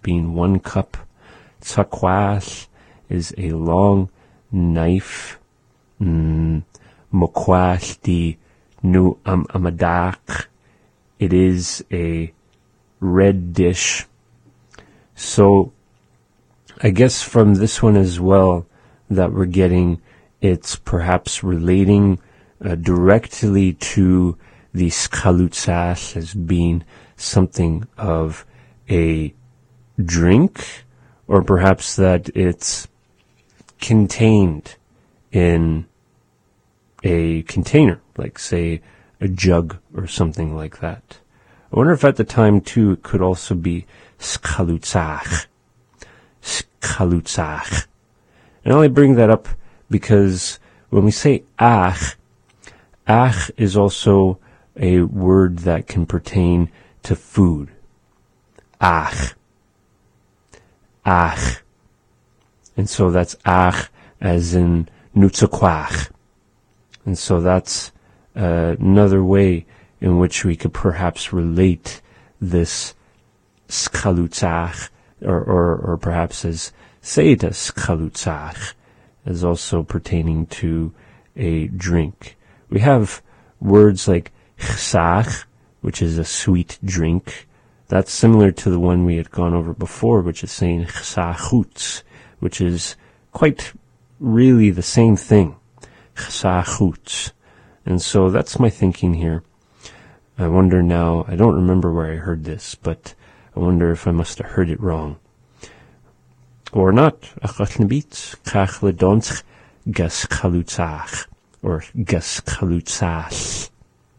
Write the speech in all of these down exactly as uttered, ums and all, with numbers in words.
being one cup. Tsakwach is a long knife. Mm, Mokwach di nu am amadak. It is a red dish. So I guess from this one as well that we're getting, it's perhaps relating uh, directly to the skalutzach as being something of a drink, or perhaps that it's contained in a container, like say a jug or something like that. I wonder if at the time too it could also be skalutzach. Skalutzach. And I only bring that up because when we say ach, ach is also a word that can pertain to food. Ach. Ach. And so that's ach as in nutzakwach. And so that's uh, another way in which we could perhaps relate this skalutzach, or, or, or perhaps as seita skalutzach, as also pertaining to a drink. We have words like chsach, which is a sweet drink. That's similar to the one we had gone over before, which is saying chsachutz, which is quite really the same thing. Chsachutz. And so that's my thinking here. I wonder now, I don't remember where I heard this, but I wonder if I must have heard it wrong. Or not. Achatnabit, kach ledonch, gas chalutzach, or gas chalutzach.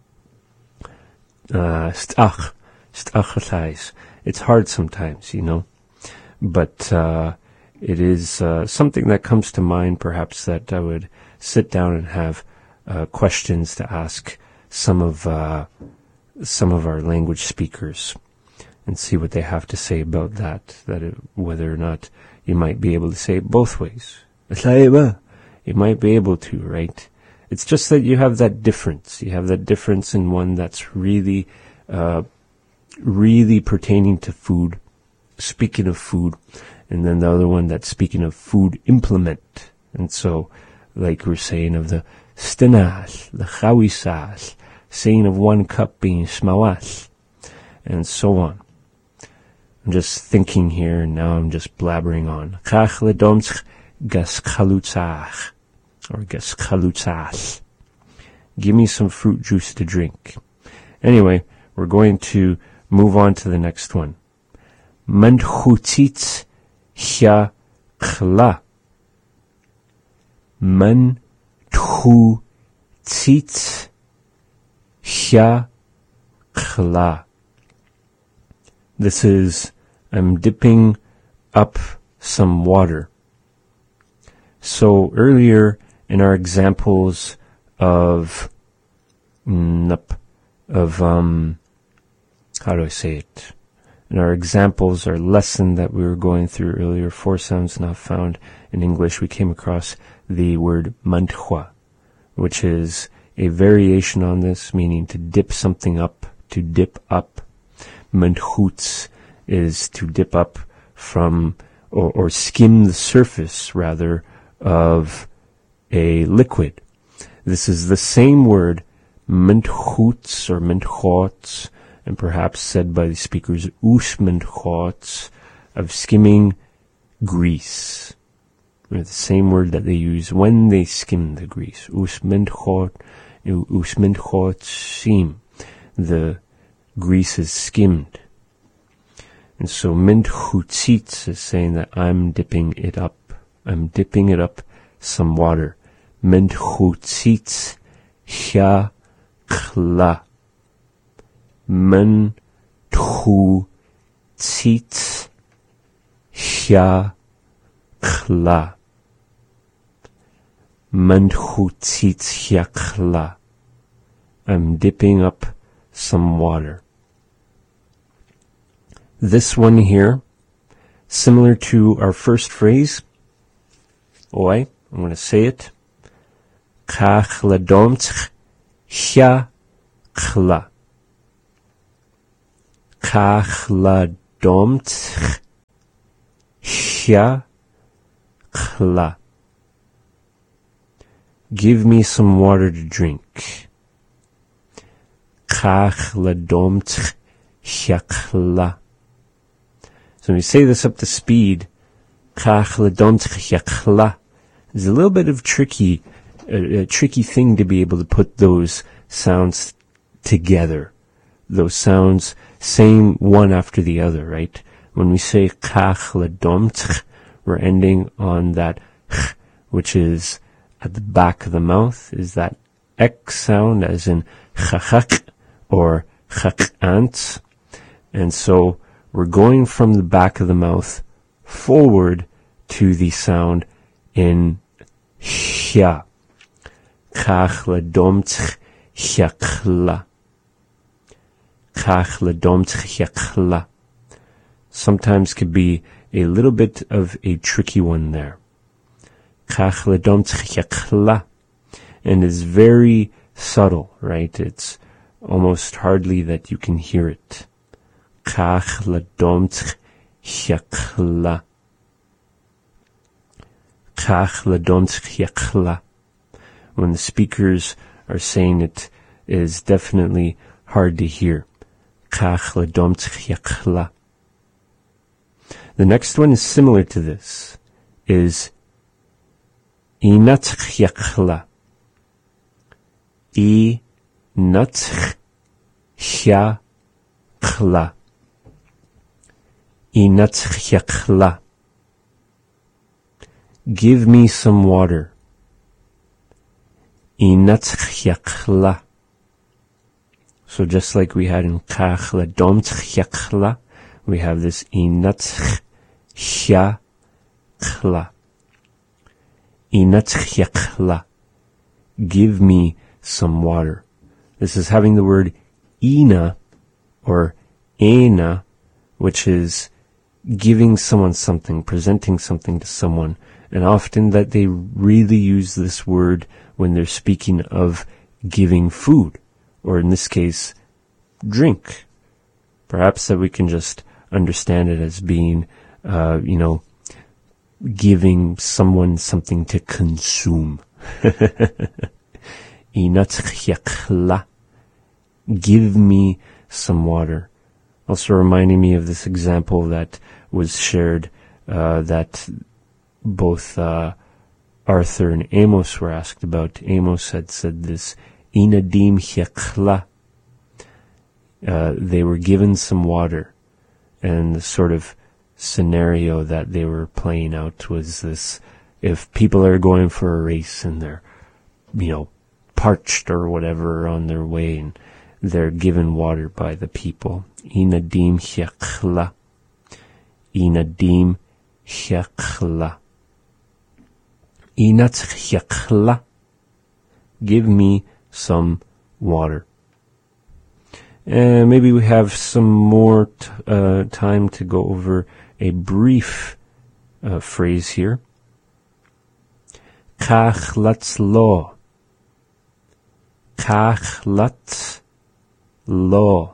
Uh, stach, stachachais. It's hard sometimes, you know, but, uh, it is, uh, something that comes to mind, perhaps, that I would sit down and have, uh, questions to ask some of, uh, some of our language speakers and see what they have to say about that, that it, whether or not you might be able to say it both ways. You might be able to, right? It's just that you have that difference. You have that difference in one that's really, uh, really pertaining to food, speaking of food, and then the other one that's speaking of food implement. And so, like we're saying of the stenach, the chawisach, saying of one cup being shmawach, and so on. I'm just thinking here, and now I'm just blabbering on. Chach ledomch gas chalutzach, or gas chalutzach. Give me some fruit juice to drink. Anyway, we're going to move on to the next one. Manchutzitz hya chla. Manchutzitz hya chla. This is, I'm dipping up some water. So earlier in our examples of, of, um, how do I say it? In our examples, our lesson that we were going through earlier, four sounds not found in English, we came across the word manchua, which is a variation on this, meaning to dip something up, to dip up. Manchutz is to dip up from, or, or skim the surface, rather, of a liquid. This is the same word, manchutz or manchotz, and perhaps said by the speakers, usmanchotz, of skimming grease. Or the same word that they use when they skim the grease. Usmanchot, usmanchotsim. The grease is skimmed. And so manchutzitz is saying that I'm dipping it up. I'm dipping it up some water. Manchutzitz hya chla. Manchutzitz hya chla. Manchutzitz hya chla. I'm dipping up some water. This one here, similar to our first phrase. Oi, I'm going to say it. Kach ladomtch hya chla. Kach ladomtch Hya Khla. Give me some water to drink. Kach ladomtch hyakla. So when we say this up to speed, kach ladomtch hyakla, is a little bit of tricky, a, a tricky thing to be able to put those sounds together. Those sounds saying one after the other, right? When we say kach ladomtch, we're ending on that ch, which is at the back of the mouth, is that X sound, as in chachak or chakant. And so we're going from the back of the mouth forward to the sound in hya. Kach ladomtch hyakla. Kach ladomtch hyakla. Sometimes could be a little bit of a tricky one there. Kach ladomtch hyakla. And is very subtle, right? It's almost hardly that you can hear it. Kach ladomtch hyakla. Kach ladomtch hyakla. When the speakers are saying it, it is definitely hard to hear. Kach ladomtch hyakla. The next one is similar to this, is inatch hyakla. I natch hyakla. Inatch hyakla. Give me some water. Inatch hyakla. So just like we had in kach ladomtch hyakla, we have this inatch hyakla. Inatch hyakla. Give me some water. This is having the word ina or ena, which is giving someone something, presenting something to someone. And often that they really use this word when they're speaking of giving food, or in this case, drink. Perhaps that we can just understand it as being, uh, you know, giving someone something to consume. Give me some water. Also reminding me of this example that was shared, uh, that both uh, Arthur and Amos were asked about. Amos had said this, Inadim hyakla. Uh, they were given some water, and the sort of scenario that they were playing out was this: if people are going for a race and they're, you know, parched or whatever on their way, and they're given water by the people. Inadim hyakla. Inadim hyakla. Inatch hyakla. Give me some water. And maybe we have some more t- uh, time to go over a brief uh, phrase here. Kach latzlo. Kach latzlo.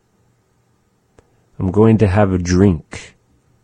I'm going to have a drink.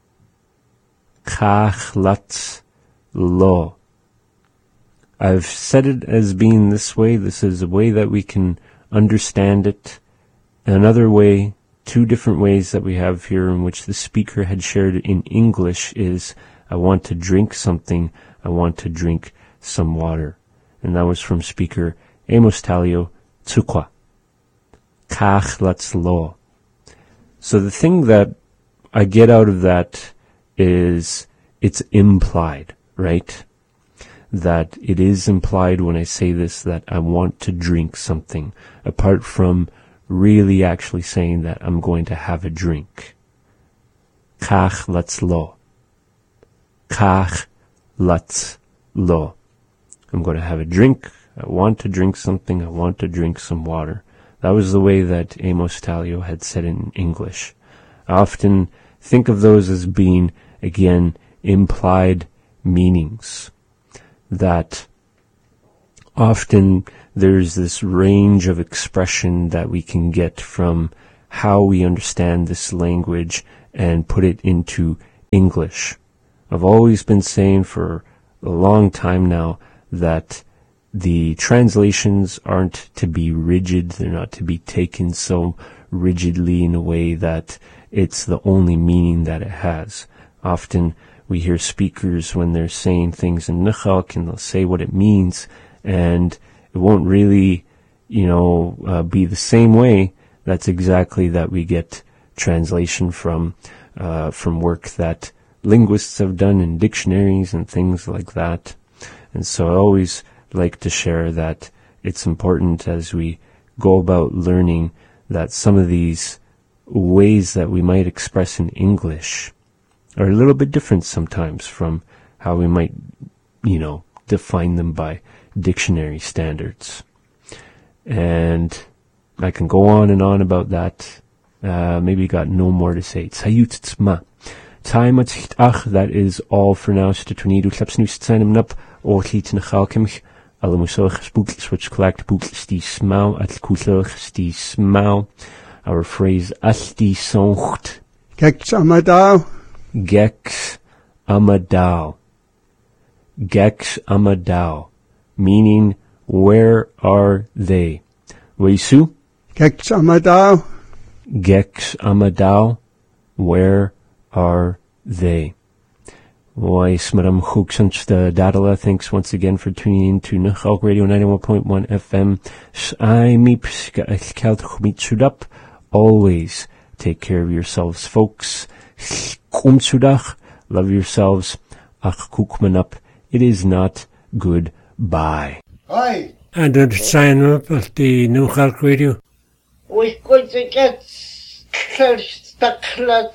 Kach latzlo. I've said it as being this way. This is a way that we can understand it. Another way, two different ways that we have here in which the speaker had shared in English is, I want to drink something, I want to drink some water. And that was from speaker Amos Talio Tsukwa. Kach latzlo. So the thing that I get out of that is it's implied, right? That it is implied when I say this that I want to drink something, apart from really actually saying that I'm going to have a drink. Kach latzlo. Kach latzlo. I'm going to have a drink. I want to drink something. I want to drink some water. That was the way that Amos Talio had said it in English. I often think of those as being, again, implied meanings. That often there's this range of expression that we can get from how we understand this language and put it into English. I've always been saying for a long time now that the translations aren't to be rigid. They're not to be taken so rigidly in a way that it's the only meaning that it has. Often we hear speakers when they're saying things in Nukhalk and they'll say what it means, and it won't really, you know, uh, be the same way. That's exactly that we get translation from, uh, from work that linguists have done in dictionaries and things like that. And so I always like to share that it's important as we go about learning that some of these ways that we might express in English are a little bit different sometimes from how we might, you know, define them by dictionary standards. And I can go on and on about that. Uh, maybe got no more to say. Tsayut tsma. Time at ach, that is all for now. Stutunidu klapsnus tsainem nup, or lit nechalkimch, alamusoch spookles which collect bookles die smau, at kusoch die smau. Our phrase, as die soncht. Gex amadal. Gex amadal. Gex amadal. Meaning, where are they? Weisu? Gex amadal. Gex amadal. Where are they? Weiss Madam Hooksansta Dadala, thanks once again for tuning in to Nukhalk Radio ninety-one point one F M. Always take care of yourselves, folks. Love yourselves. It is not goodbye. Hi. And don't sign up at the Nukhalk Radio. We're going to get stuck.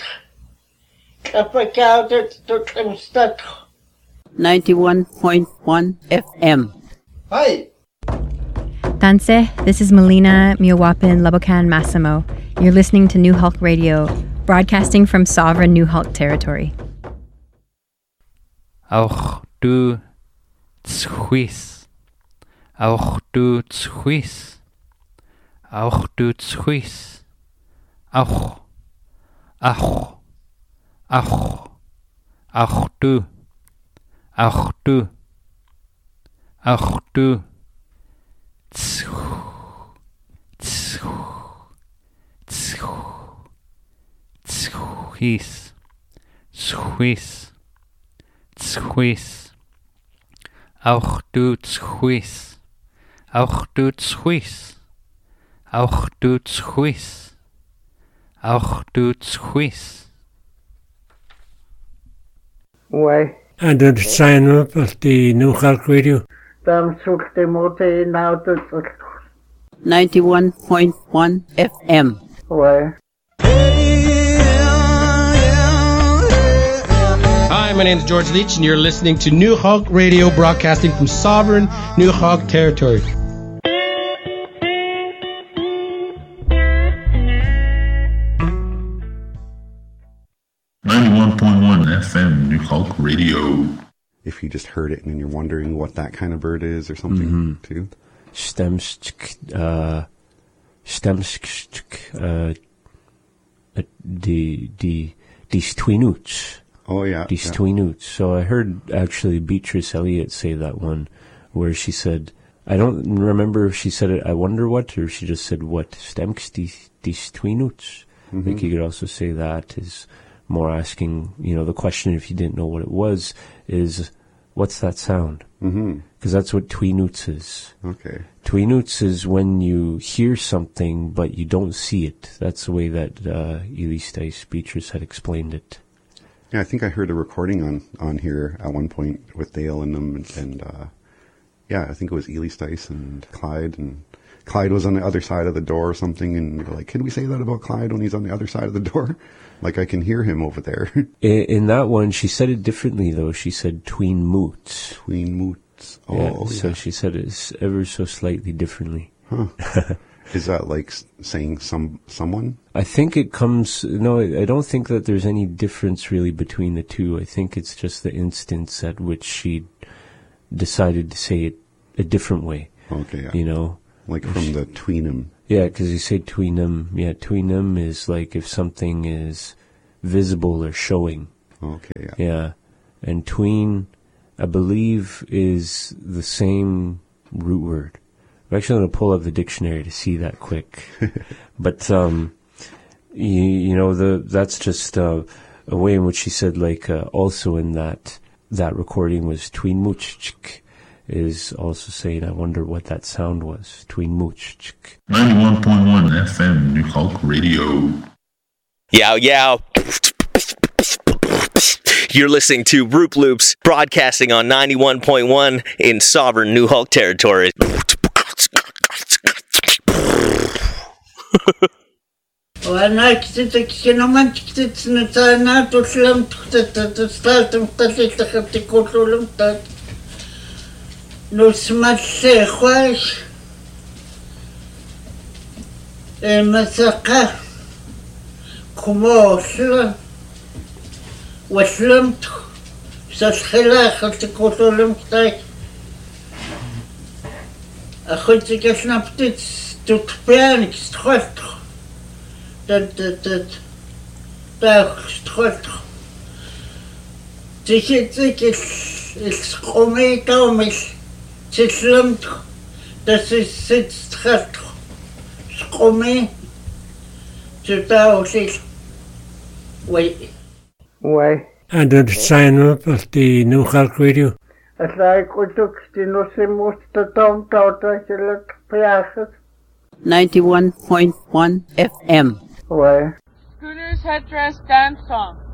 ninety-one point one F M. Hi. Tanse, this is Melina Miawapin Labokan Massimo. You're listening to Nukhalk Radio, broadcasting from sovereign Nukhalk territory. Auch du Zhuis. Auch du Zhuis. Auch du Zhuis. Auch. Auch. Auch, auch du, auch du, auch du, zu, zu, zu, zuis, zuis, zuis, auch du zuis, auch du zuis, auch du zuis, auch du zuis. Why? And don't sign up at the Nukhalk Radio. ninety-one point one F M. Why? Hi, my name is George Leach, and you're listening to Nukhalk Radio, broadcasting from sovereign Nukhalk territory. ninety-one point one F M, Nukhalk Radio. If you just heard it and you're wondering what that kind of bird is or something, mm-hmm. too. Stemsk, uh, Stemsk, uh, die, die, die Stwinuts. Oh, yeah. Die yeah. Stwinuts. So I heard actually Beatrice Elliott say that one where she said, I don't remember if she said it, I wonder what, or she just said what, Stemsk, die, die Stwinuts. Mm-hmm. I think you could also say that is more asking, you know, the question, if you didn't know what it was, is, what's that sound? Because mm-hmm. that's what Tweenoots is. Okay. Tweenoots is when you hear something, but you don't see it. That's the way that uh, Elise Dice Beatrice had explained it. Yeah, I think I heard a recording on, on here at one point with Dale and them, and, and uh, yeah, I think it was Elise Dice and Clyde, and Clyde was on the other side of the door or something, and you're like, can we say that about Clyde when he's on the other side of the door? Like, I can hear him over there. in, in that one, she said it differently, though. She said tween moots. Tween moots. Oh, yeah, yeah. So she said it ever so slightly differently. Huh. Is that like saying some someone? I think it comes... No, I don't think that there's any difference really between the two. I think it's just the instance at which she decided to say it a different way. Okay, yeah. You know? Like from she, the tweenum. Yeah, because you say tweenum. Yeah, tweenum is like if something is visible or showing. Okay, yeah. Yeah. And tween, I believe, is the same root word. I'm actually going to pull up the dictionary to see that quick. But, um, you, you know, the that's just uh, a way in which she said, like, uh, also in that that recording was tween moochchik, is also saying, I wonder what that sound was. Tween moochchik. ninety-one point one F M, New Hulk Radio. Yow, yow. You're listening to Roop Loops, broadcasting on ninety-one point one in sovereign New Hulk territory. وسلمت سخلا خلت كلهم تاي أخذت كشنا بتت تطبيانك استخلت تت تت تاخ استخلت تيجي تيجي السقومي تومش تسلمت تسيس استخلت سقومي تتاو شيء وي Why? And the sign up of the New Hulk Radio. As I could look, you know, see most of the town daughter, she looked piasas. ninety-one point one F M. Why? Scooter's Headdress Dance Song.